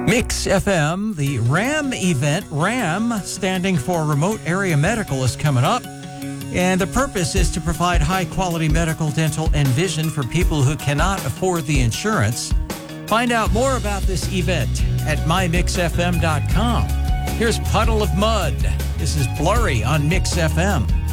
Mix FM, the RAM event, RAM standing for Remote Area Medical, is coming up. And the purpose is to provide high-quality medical, dental, and vision for people who cannot afford the insurance. Find out more about this event at mymixfm.com. Here's Puddle of Mud. This is Blurry on Mix FM.